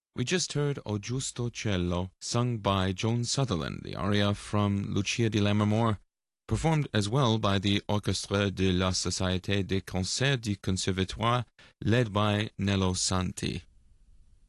We just heard O Giusto Cielo, sung by Joan Sutherland, the aria from Lucia di Lammermoor, performed as well by the Orchestre de la Société de Concert du Conservatoire, led by Nello Santi.